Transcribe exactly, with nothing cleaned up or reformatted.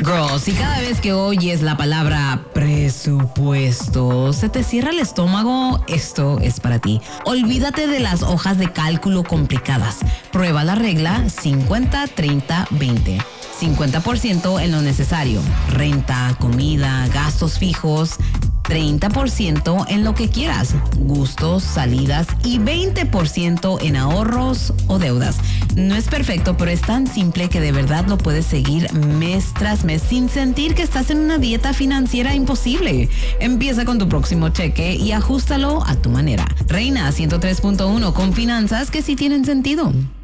Girl, si cada vez que oyes la palabra presupuesto se te cierra el estómago, esto es para ti. Olvídate de las hojas de cálculo complicadas. Prueba la regla cincuenta treinta veinte. cincuenta por ciento en lo necesario: renta, comida, gastos fijos. treinta por ciento en lo que quieras, gustos, salidas, y veinte por ciento en ahorros o deudas. No es perfecto, pero es tan simple que de verdad lo puedes seguir mes tras mes sin sentir que estás en una dieta financiera imposible. Empieza con tu próximo cheque y ajústalo a tu manera. Reina ciento tres punto uno, con finanzas que sí tienen sentido.